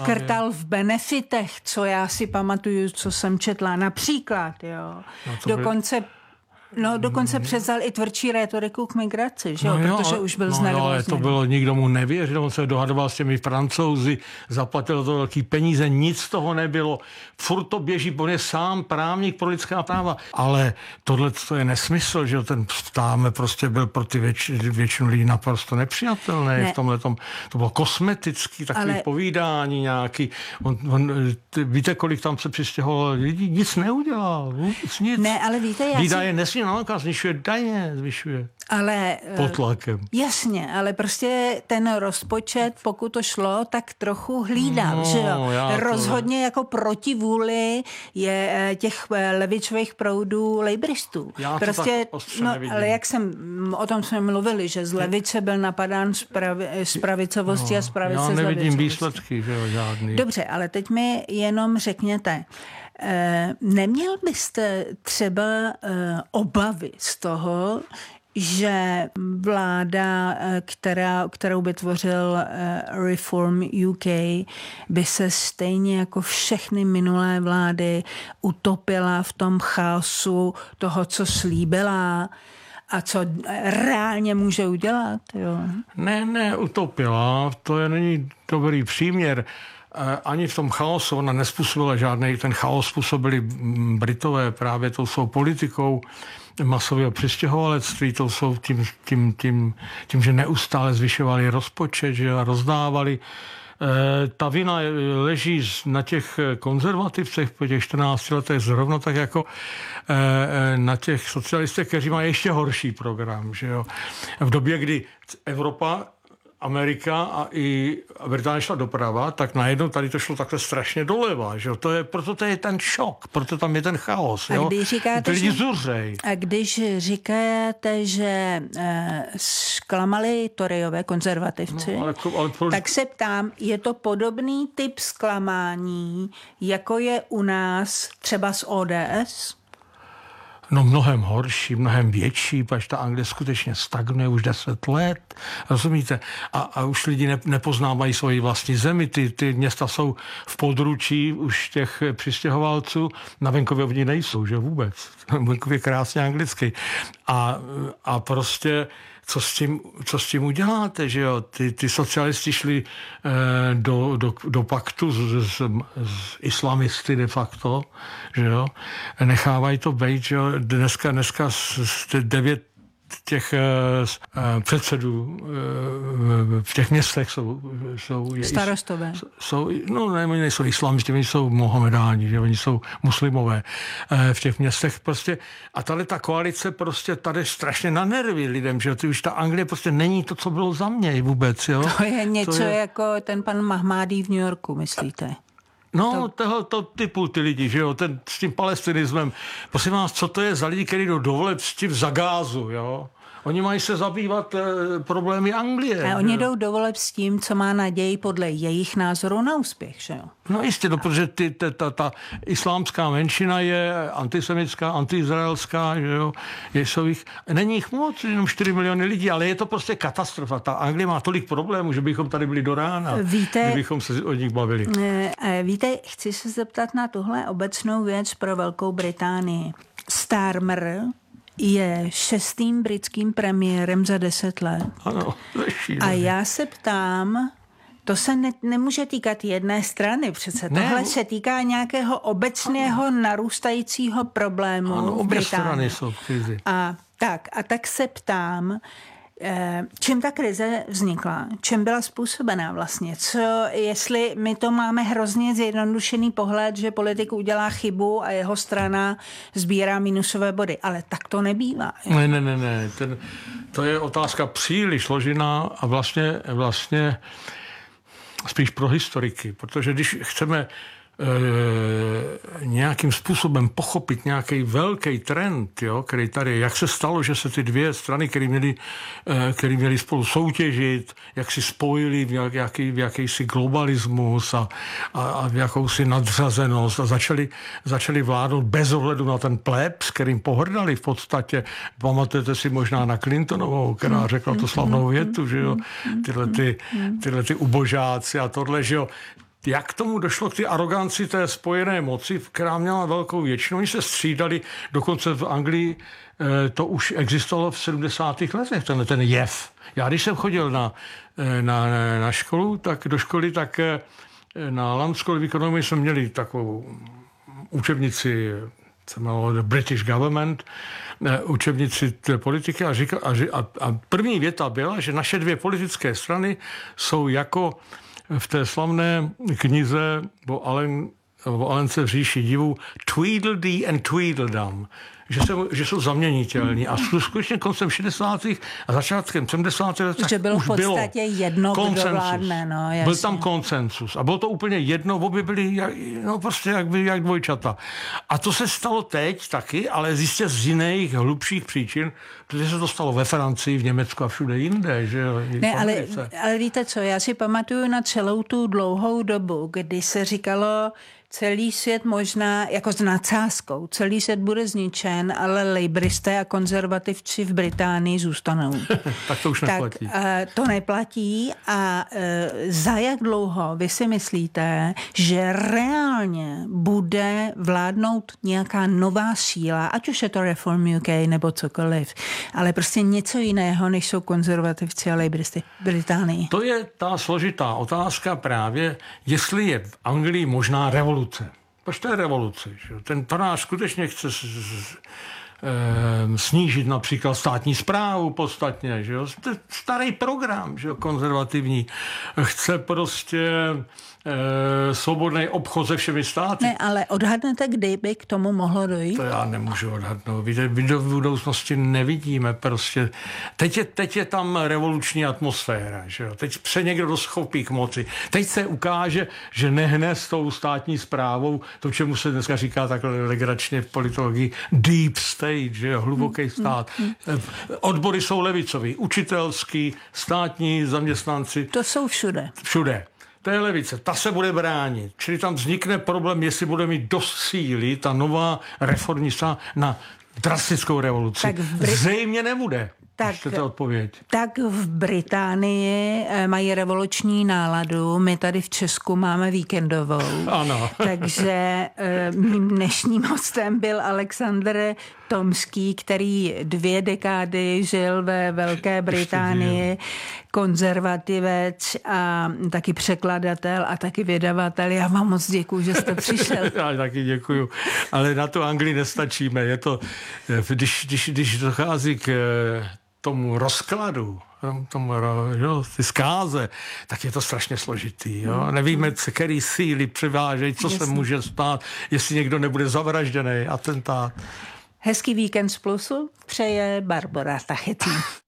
škrtal v benefitech, co já si pamatuju, co jsem četla. Například, jo. Dokonce převzal i tvrdší rétoriku k migraci, že jo? Protože už byl znervózněný. Ale to bylo, nikdo mu nevěřil, on se dohadoval s těmi Francouzi, zaplatil to velký peníze, nic z toho nebylo. Furt to běží, on je sám právník pro lidská práva. Ale tohle to je nesmysl, že ten ptáme prostě byl pro ty většinu lidí naprosto nepřijatelné. V tomhletom, to bylo kosmetický takový povídání nějaký. Víte, kolik tam se přistěhovalo lidí? Nic neudělal, nic. Ne, ale víte, zvyšuje daně, ale pod tlakem. Jasně, ale prostě ten rozpočet, pokud to šlo, tak trochu hlídal, že jo? Rozhodně jako proti vůli je těch levicových proudů lejbristů. Prostě, ale jak o tom jsme mluvili, že z levice byl napadán z pravicovosti a z pravice z levicovosti. Já nevidím výsledky, že jo, žádný. Dobře, ale teď mi jenom řekněte, neměl byste třeba obavy z toho, že vláda, kterou by tvořil Reform UK, by se stejně jako všechny minulé vlády utopila v tom chaosu toho, co slíbila a co reálně může udělat? Jo? Ne, utopila, to není dobrý příměr. Ani v tom chaosu ona nespůsobila žádný, ten chaos způsobili Britové právě tou svou politikou masového přistěhovalectví, to jsou tím, že neustále zvyšovali rozpočet, že rozdávali. Ta vina leží na těch konzervativcech po těch 14 letech zrovna tak jako na těch socialistech, kteří mají ještě horší program. Že jo? V době, kdy Evropa, Amerika a i Británie šla doprava, tak najednou tady to šlo takhle strašně doleva. Že? Proto to je ten šok, proto tam je ten chaos. Jo? Ty lidi zuřej. A když říkáte, že zklamali Toryové konzervativci, tak se ptám, je to podobný typ zklamání, jako je u nás třeba z ODS? No mnohem horší, mnohem větší, protože ta Anglie skutečně stagnuje už 10 let, rozumíte? A už lidi nepoznávají svoji vlastní zemi, ty města jsou v područí už těch přistěhovalců, na venkově oni nejsou, že vůbec. Venkově krásně anglicky. A prostě co s tím uděláte, že jo? Ty socialisti šli do paktu s islamisty de facto, že jo? Nechávají to být, že jo? Dneska 9 těch předsedů v těch městech jsou starostové. Nejsou islamisti, oni jsou mohamedáni, že oni jsou muslimové v těch městech prostě. A tady ta koalice prostě tady strašně na nervy lidem, že už ta Anglie prostě není to, co bylo za mě vůbec. Jo? To je něco jako ten pan Mahmádí v New Yorku, myslíte? No, tohoto typu ty lidi, že jo, s tím palestinismem. Prosím vás, co to je za lidi, kteří jdou do voleb za Gázu, jo? Oni mají se zabývat problémy Anglie. A oni jdou do voleb s tím, co má naději podle jejich názoru na úspěch, že jo? No jistě, protože ta islámská menšina je antisemitská, antiizraelská, že jo? Není jich moc, jenom 4 miliony lidí, ale je to prostě katastrofa. Ta Anglie má tolik problémů, že bychom tady byli do rána, kdybychom se o nich bavili. Víte, chci se zeptat na tuhle obecnou věc pro Velkou Británii. Starmer je 6. britským premiérem za 10 let. Ano, a já se ptám, to se nemůže týkat jedné strany přece. Tohle se týká nějakého obecného narůstajícího problému v Británii. Obě strany jsou v krizi. A tak se ptám, čím ta krize vznikla? Čím byla způsobená vlastně? Jestli my to máme hrozně zjednodušený pohled, že politik udělá chybu a jeho strana sbírá minusové body. Ale tak to nebývá. Ne. To je otázka příliš složená a vlastně spíš pro historiky. Protože když chceme nějakým způsobem pochopit nějaký velký trend, jo, který tady, jak se stalo, že se ty dvě strany, které měly spolu soutěžit, jak si spojili v jakýsi globalismus a v jakousi nadřazenost a začali vládnout bez ohledu na ten pleb, s kterým pohrdali v podstatě. Pamatujete si možná na Clintonovou, která řekla tu slavnou větu, že jo, tyhle ty ubožáci a tohle, že jo. jak k tomu došlo k té aroganci té spojené moci, která měla velkou většinu. Oni se střídali, dokonce v Anglii to už existovalo v 70. letech, ten jev. Já když jsem chodil na školu, tak do školy, tak na London School of Economics jsme měli takovou učebnici, se jmenovalo The British Government, učebnici politiky a první věta byla, že naše dvě politické strany jsou jako v té slavné knize o Alence v říši divů Tweedledee and Tweedledum, že jsou zaměnitelní. A skutečně koncem 60. a začátkem 70. let že bylo v podstatě jedno, kdo vládne. No, byl tam konsensus. A bylo to úplně jedno, obě byly prostě jak dvojčata. A to se stalo teď taky, ale zjistě z jiných hlubších příčin, protože se to stalo ve Francii, v Německu a všude jinde. Že? Ne, ale víte co, já si pamatuju na celou tu dlouhou dobu, kdy se říkalo, celý svět možná, jako s nadsázkou, celý svět bude zničen, ale lejbristé a konzervativci v Británii zůstanou. Tak to už neplatí. To neplatí a za jak dlouho vy si myslíte, že reálně bude vládnout nějaká nová síla, ať už je to Reform UK nebo cokoliv, ale prostě něco jiného, než jsou konzervativci a lejbristy v Británii. To je ta složitá otázka právě, jestli je v Anglii možná revoluce. Proč to je revoluce? Že? Ten panář skutečně chce snížit například státní správu podstatně. Že? To je starý program, že? Konzervativní. Chce prostě svobodný obchod se všemi státy. Ne, ale odhadnete, kdy by k tomu mohlo dojít? To já nemůžu odhadnout. Víte, v budoucnosti nevidíme prostě. Teď je tam revoluční atmosféra. Že jo? Teď se někdo doschopí k moci. Teď se ukáže, že nehne s tou státní správou to, čemu se dneska říká takhle legračně v politologii deep state, že jo? Hluboký stát. Odbory jsou levicový, učitelský, státní zaměstnanci. To jsou všude. Všude. To je levice, ta se bude bránit. Čili tam vznikne problém, jestli bude mít dost síly ta nová reformista na drastickou revoluci. Zřejmě nebude. Tak v Británii mají revoluční náladu, my tady v Česku máme víkendovou. Ano. Takže mým dnešním hostem byl Alexandr Tomský, který 2 dekády žil ve Velké Británii, konzervativec a taky překladatel a taky vydavatel. Já vám moc děkuju, že jste přišel. Já taky děkuju. Ale na to Anglii nestačíme. Je to, když dochází k tomu rozkladu, ty zkáze, tak je to strašně složitý. Jo? Nevíme, který síly převážejí, co se může stát, jestli někdo nebude zavražděný, atentát. Hezký víkend z Plusu přeje Barbora Tachetý.